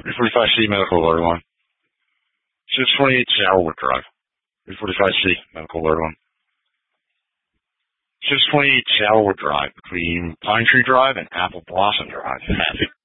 345C medical alert one. 628 Sourwood Drive. 345C medical alert one. 628 Sourwood Drive between Pine Tree Drive and Apple Blossom Drive.